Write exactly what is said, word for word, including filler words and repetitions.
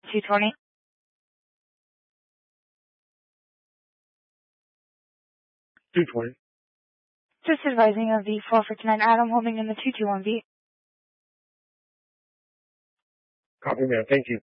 two twenty. two twenty. Just advising of the four fifty-nine Adam holding in the two two one V. Copy, man. Thank you.